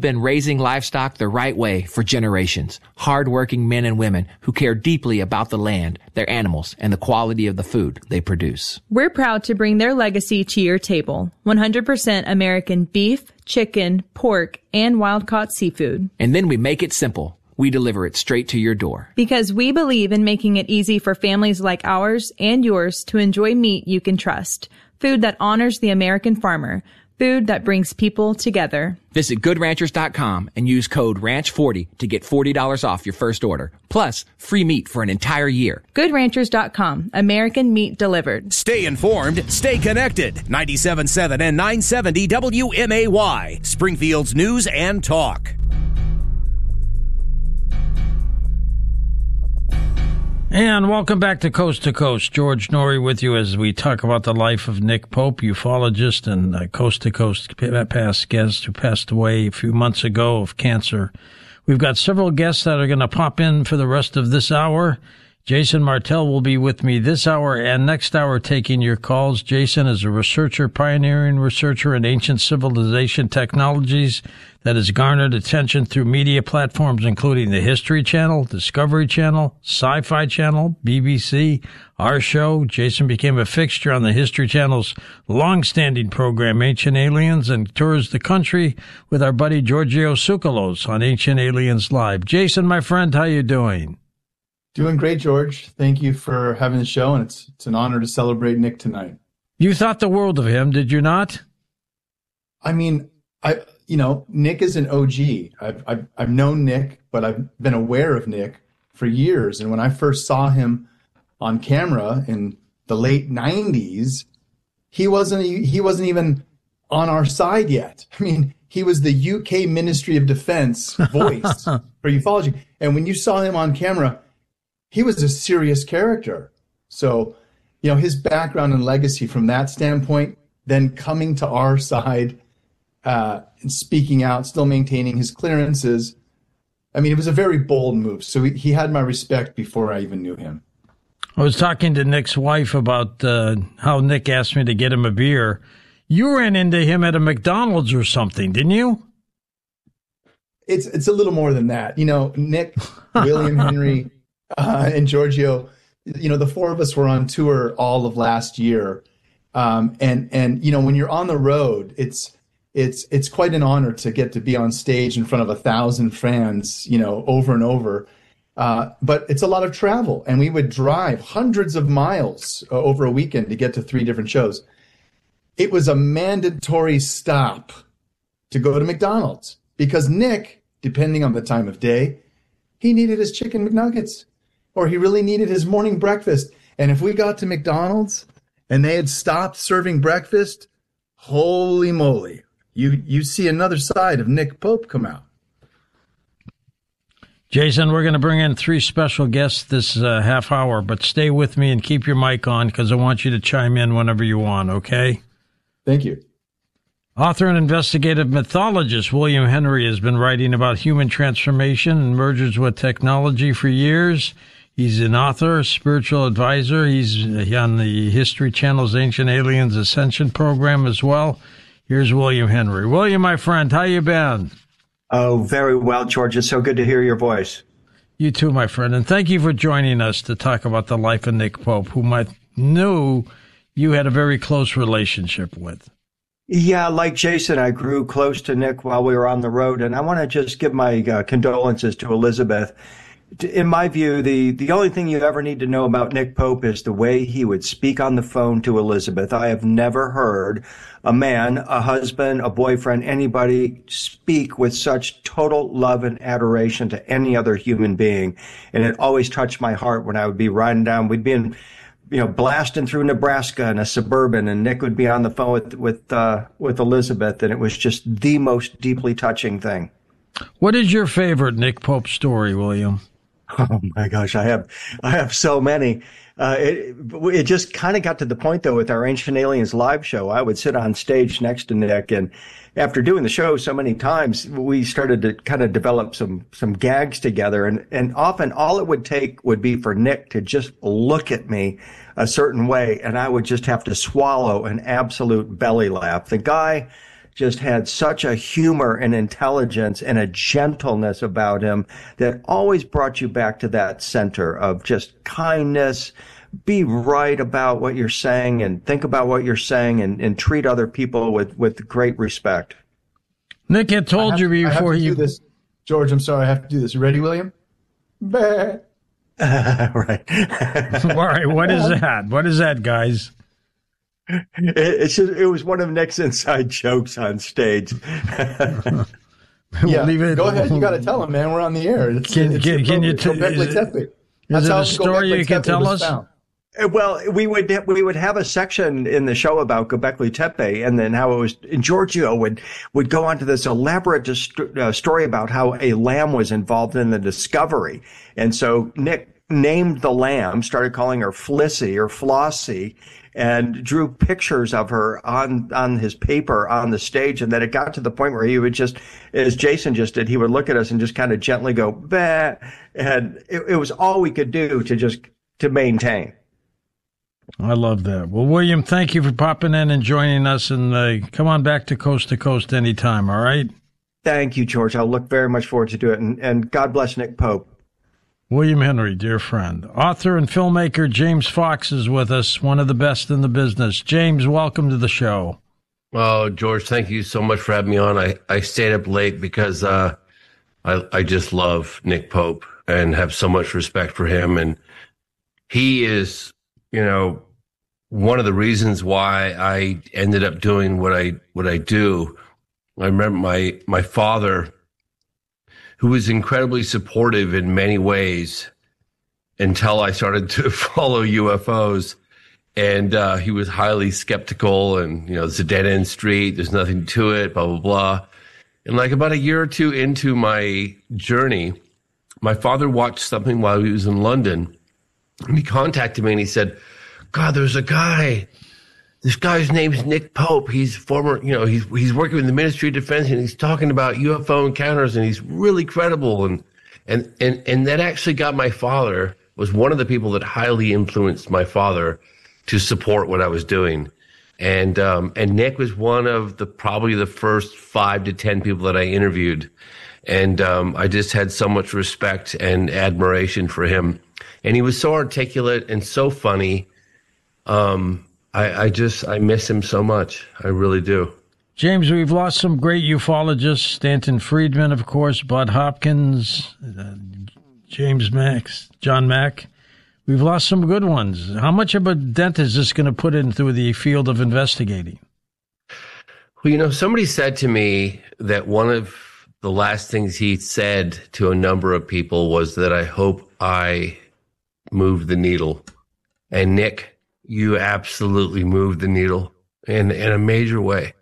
have been raising livestock the right way for generations. Hard-working men and women who care deeply about the land, their animals, and the quality of the food they produce. We're proud to bring their legacy to your table. 100% American beef, chicken, pork, and wild-caught seafood. And then we make it simple. We deliver it straight to your door. Because we believe in making it easy for families like ours and yours to enjoy meat you can trust. Food that honors the American farmer. Food that brings people together. Visit GoodRanchers.com and use code RANCH40 to get $40 off your first order. Plus, free meat for an entire year. GoodRanchers.com. American meat delivered. Stay informed, stay connected. 97.7 and 970 WMAY. Springfield's News and Talk. And welcome back to Coast. George Noory with you as we talk about the life of Nick Pope, ufologist and Coast to Coast past guest who passed away a few months ago of cancer. We've got several guests that are going to pop in for the rest of this hour. Jason Martell will be with me this hour and next hour taking your calls. Jason is a researcher, pioneering researcher in ancient civilization technologies that has garnered attention through media platforms including the History Channel, Discovery Channel, Sci-Fi Channel, BBC, our show. Jason became a fixture on the History Channel's long-standing program, Ancient Aliens, and tours the country with our buddy Giorgio Tsoukalos on Ancient Aliens Live. Jason, my friend, how you doing? Doing great, George. Thank you for having the show, and it's an honor to celebrate Nick tonight. You thought the world of him, did you not? I mean, Nick is an OG. I've known Nick, but I've been aware of Nick for years. And when I first saw him on camera in the late 90s, he wasn't even on our side yet. I mean, he was the UK Ministry of Defense voice for ufology. And when you saw him on camera, he was a serious character. So, his background and legacy from that standpoint, then coming to our side and speaking out, still maintaining his clearances. I mean, it was a very bold move. So he had my respect before I even knew him. I was talking to Nick's wife about how Nick asked me to get him a beer. You ran into him at a McDonald's or something, didn't you? It's a little more than that. Nick, William Henry, and Giorgio, the four of us were on tour all of last year. And when you're on the road, it's quite an honor to get to be on stage in front of 1,000 fans, over and over. But it's a lot of travel, and we would drive hundreds of miles over a weekend to get to 3 different shows. It was a mandatory stop to go to McDonald's because Nick, depending on the time of day, he needed his chicken McNuggets. Or he really needed his morning breakfast. And if we got to McDonald's and they had stopped serving breakfast, holy moly, you see another side of Nick Pope come out. Jason, we're going to bring in 3 special guests this half hour, but stay with me and keep your mic on because I want you to chime in whenever you want, okay? Thank you. Author and investigative mythologist William Henry has been writing about human transformation and mergers with technology for years. He's an author, spiritual advisor. He's on the History Channel's Ancient Aliens Ascension program as well. Here's William Henry. William, my friend, how you been? Oh, very well, George. It's so good to hear your voice. You too, my friend. And thank you for joining us to talk about the life of Nick Pope, whom I knew you had a very close relationship with. Yeah, like Jason, I grew close to Nick while we were on the road. And I want to just give my condolences to Elizabeth. In my view, the only thing you ever need to know about Nick Pope is the way he would speak on the phone to Elizabeth. I have never heard a man, a husband, a boyfriend, anybody speak with such total love and adoration to any other human being. And it always touched my heart when I would be riding down. We'd be in, blasting through Nebraska in a Suburban, and Nick would be on the phone with Elizabeth, and it was just the most deeply touching thing. What is your favorite Nick Pope story, William? Oh my gosh, I have so many. It just kind of got to the point though with our Ancient Aliens live show. I would sit on stage next to Nick, and after doing the show so many times, we started to kind of develop some gags together, and often all it would take would be for Nick to just look at me a certain way, and I would just have to swallow an absolute belly laugh. The guy just had such a humor and intelligence and a gentleness about him that always brought you back to that center of just kindness. Be right about what you're saying and think about what you're saying and treat other people with great respect. Nick had told you before you do this. George, I'm sorry, I have to do this. You ready, William? Right. All right, what is that? What is that, guys? It was one of Nick's inside jokes on stage. Yeah, go ahead. You got to tell him, man. We're on the air. Can you tell? Is it a story you can tell us? Well, we would have a section in the show about Göbekli Tepe, and then how it was. And Giorgio would go on to this elaborate story about how a lamb was involved in the discovery, and so Nick named the lamb, started calling her Flissy or Flossie, and drew pictures of her on his paper on the stage. And then it got to the point where he would just, as Jason just did, he would look at us and just kind of gently go, bah, and it was all we could do to maintain. I love that. Well, William, thank you for popping in and joining us, and come on back to Coast anytime, all right? Thank you, George. I'll look very much forward to it, and God bless Nick Pope. William Henry, dear friend. Author and filmmaker James Fox is with us, one of the best in the business. James, welcome to the show. Oh, George, thank you so much for having me on. I stayed up late because I just love Nick Pope and have so much respect for him, and he is, one of the reasons why I ended up doing what I do. I remember my father, who was incredibly supportive in many ways until I started to follow UFOs. And he was highly skeptical, and, it's a dead-end street. There's nothing to it, blah, blah, blah. And like about a year or two into my journey, my father watched something while he was in London. And he contacted me and he said, God, there's a guy. This guy's name is Nick Pope. He's former, he's working with the Ministry of Defense, and he's talking about UFO encounters, and he's really credible. And that actually got my father, was one of the people that highly influenced my father to support what I was doing. And Nick was one of probably the first 5 to 10 people that I interviewed. And I just had so much respect and admiration for him. And he was so articulate and so funny. I miss him so much. I really do. James, we've lost some great ufologists. Stanton Friedman, of course, Bud Hopkins, James Max, John Mack. We've lost some good ones. How much of a dent is this going to put into the field of investigating? Well, somebody said to me that one of the last things he said to a number of people was that I hope I moved the needle. And Nick, you absolutely moved the needle in a major way.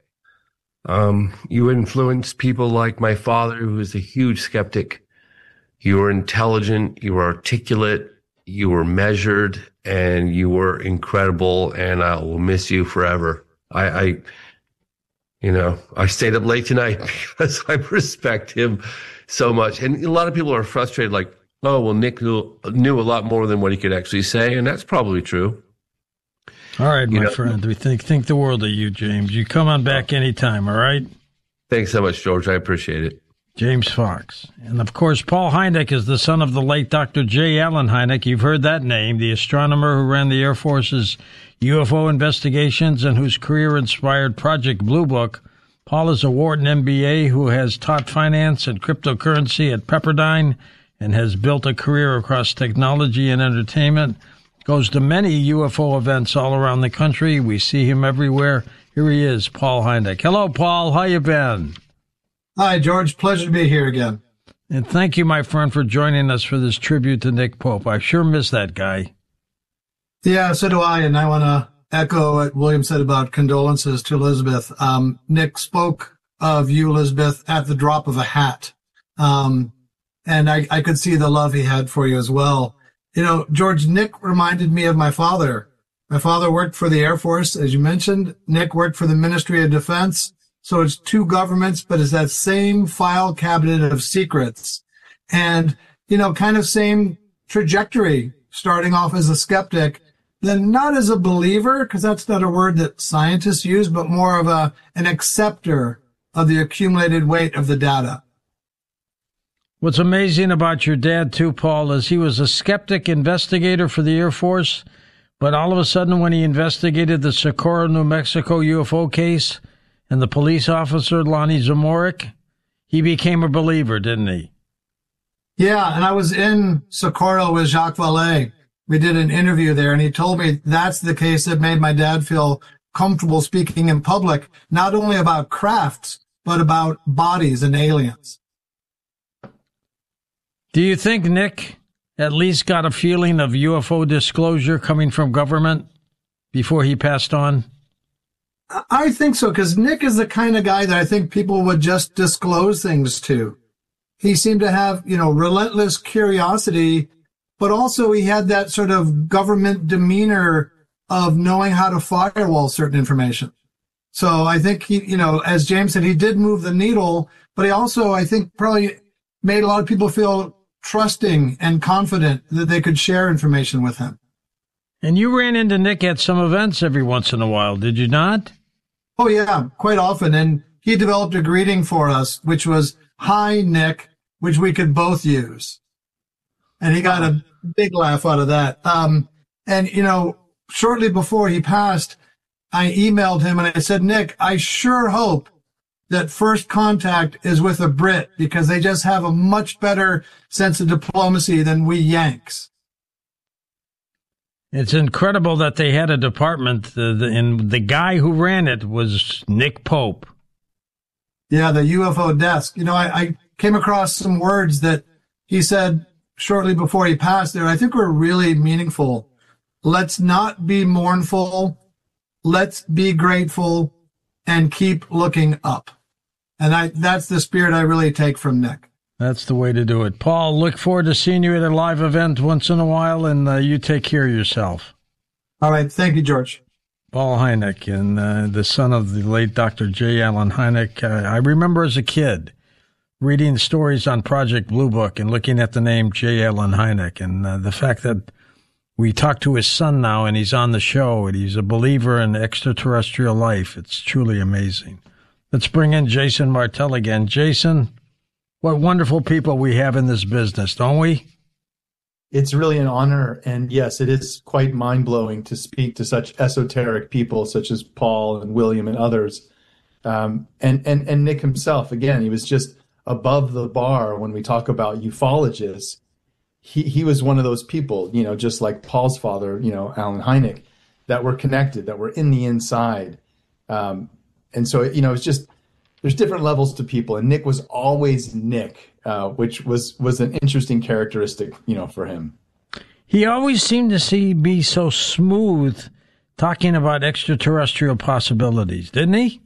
You influenced people like my father, who was a huge skeptic. You were intelligent, you were articulate, you were measured, and you were incredible, and I will miss you forever. I stayed up late tonight because I respect him so much. And a lot of people are frustrated, like, oh, well, Nick knew a lot more than what he could actually say, and that's probably true. All right, my friend. We think the world of you, James. You come on back anytime, all right? Thanks so much, George. I appreciate it. James Fox. And, of course, Paul Hynek is the son of the late Dr. J. Allen Hynek. You've heard that name, the astronomer who ran the Air Force's UFO investigations and whose career inspired Project Blue Book. Paul is a Wharton MBA who has taught finance and cryptocurrency at Pepperdine and has built a career across technology and entertainment. Goes to many UFO events all around the country. We see him everywhere. Here he is, Paul Hynek. Hello, Paul. How you been? Hi, George. Pleasure to be here again. And thank you, my friend, for joining us for this tribute to Nick Pope. I sure miss that guy. Yeah, so do I. And I want to echo what William said about condolences to Elizabeth. Nick spoke of you, Elizabeth, at the drop of a hat. And I could see the love he had for you as well. George, Nick reminded me of my father. My father worked for the Air Force, as you mentioned. Nick worked for the Ministry of Defense. So it's two governments, but it's that same file cabinet of secrets. And, kind of same trajectory, starting off as a skeptic then not as a believer, because that's not a word that scientists use, but more of an acceptor of the accumulated weight of the data. What's amazing about your dad, too, Paul, is he was a skeptic investigator for the Air Force, but all of a sudden when he investigated the Socorro, New Mexico UFO case and the police officer, Lonnie Zamorik, he became a believer, didn't he? Yeah, and I was in Socorro with Jacques Vallée. We did an interview there, and he told me that's the case that made my dad feel comfortable speaking in public, not only about crafts, but about bodies and aliens. Do you think Nick at least got a feeling of UFO disclosure coming from government before he passed on? I think so, because Nick is the kind of guy that I think people would just disclose things to. He seemed to have, relentless curiosity, but also he had that sort of government demeanor of knowing how to firewall certain information. So I think he, as James said, he did move the needle, but he also, I think, probably made a lot of people feel trusting and confident that they could share information with him. And you ran into Nick at some events every once in a while, did you not? Oh, yeah, quite often. And he developed a greeting for us, which was, "Hi, Nick," which we could both use. And he got a big laugh out of that. And, shortly before he passed, I emailed him and I said, "Nick, I sure hope that first contact is with a Brit, because they just have a much better sense of diplomacy than we Yanks." It's incredible that they had a department, and the guy who ran it was Nick Pope. Yeah, the UFO desk. I came across some words that he said shortly before he passed there I think were really meaningful. Let's not be mournful. Let's be grateful and keep looking up. And that's the spirit I really take from Nick. That's the way to do it. Paul, look forward to seeing you at a live event once in a while, and you take care of yourself. All right. Thank you, George. Paul Hynek, and the son of the late Dr. J. Allen Hynek. I remember as a kid reading stories on Project Blue Book and looking at the name J. Allen Hynek, and the fact that we talked to his son now and he's on the show and he's a believer in extraterrestrial life. It's truly amazing. Let's bring in Jason Martell again. Jason, what wonderful people we have in this business, don't we? It's really an honor. And yes, it is quite mind-blowing to speak to such esoteric people such as Paul and William and others. And Nick himself, again, he was just above the bar when we talk about ufologists. He was one of those people, just like Paul's father, Allen Hynek, that were connected, that were in the inside. And so, it's just, there's different levels to people. And Nick was always Nick, which was an interesting characteristic, for him. He always seemed to be so smooth talking about extraterrestrial possibilities, didn't he?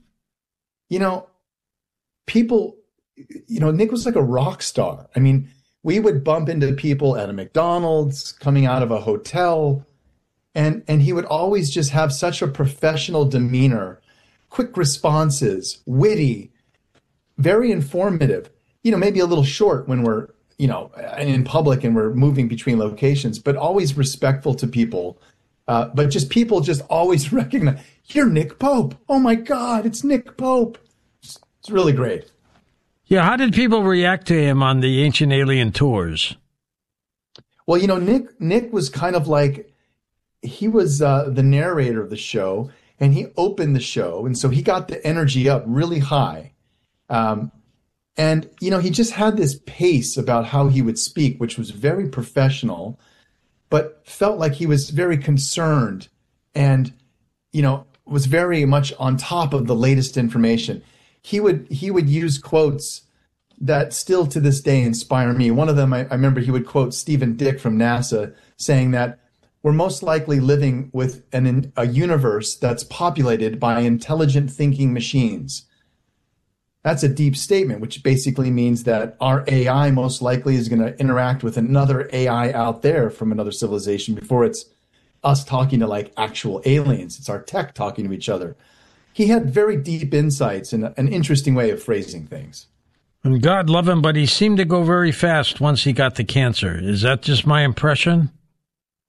People, Nick was like a rock star. I mean, we would bump into people at a McDonald's, coming out of a hotel, and he would always just have such a professional demeanor, quick responses, witty, very informative, maybe a little short when we're, in public and we're moving between locations, but always respectful to people. But just people just always recognize, "You're Nick Pope. Oh my God, it's Nick Pope." It's really great. Yeah, how did people react to him on the Ancient Alien tours? Well, Nick was kind of like, he was the narrator of the show, and he opened the show, and so he got the energy up really high. And, he just had this pace about how he would speak, which was very professional, but felt like he was very concerned and, was very much on top of the latest information. He would use quotes that still to this day inspire me. One of them, I remember he would quote Stephen Dick from NASA saying that we're most likely living with a universe that's populated by intelligent thinking machines. That's a deep statement, which basically means that our AI most likely is going to interact with another AI out there from another civilization before it's us talking to like actual aliens. It's our tech talking to each other. He had very deep insights and an interesting way of phrasing things. And God love him, but he seemed to go very fast once he got the cancer. Is that just my impression?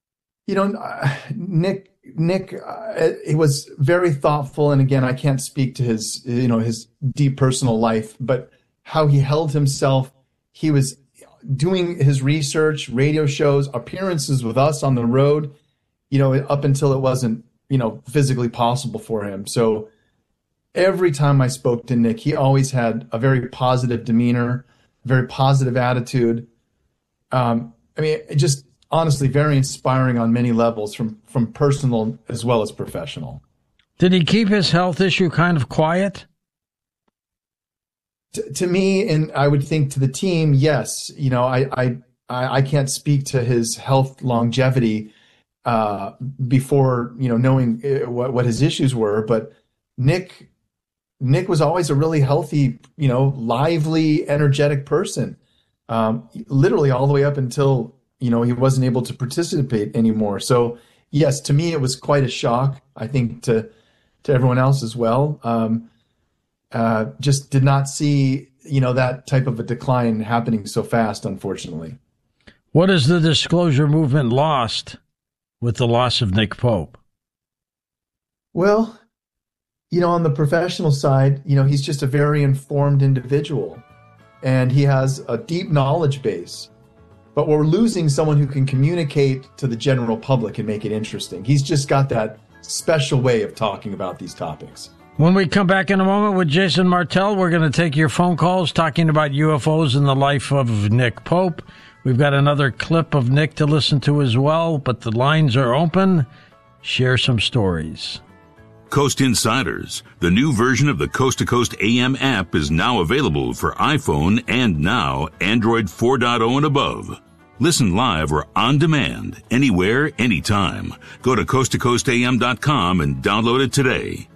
Nick, he was very thoughtful. And again, I can't speak to his deep personal life, but how he held himself. He was doing his research, radio shows, appearances with us on the road, up until it wasn't, physically possible for him. So every time I spoke to Nick, he always had a very positive demeanor, very positive attitude. Just honestly, very inspiring on many levels, from personal as well as professional. Did he keep his health issue kind of quiet? To me, and I would think to the team, yes. I can't speak to his health longevity before knowing what his issues were, but Nick was always a really healthy, lively, energetic person, literally all the way up until he wasn't able to participate anymore. So yes, to me it was quite a shock. I think to everyone else as well. Just did not see, that type of a decline happening so fast, unfortunately. What has the disclosure movement lost with the loss of Nick Pope? Well, on the professional side, he's just a very informed individual, and he has a deep knowledge base. But we're losing someone who can communicate to the general public and make it interesting. He's just got that special way of talking about these topics. When we come back in a moment with Jason Martell, we're going to take your phone calls talking about UFOs and the life of Nick Pope. We've got another clip of Nick to listen to as well, but the lines are open. Share some stories. Coast Insiders, the new version of the Coast to Coast AM app, is now available for iPhone and now Android 4.0 and above. Listen live or on demand, anywhere, anytime. Go to coasttocoastam.com and download it today.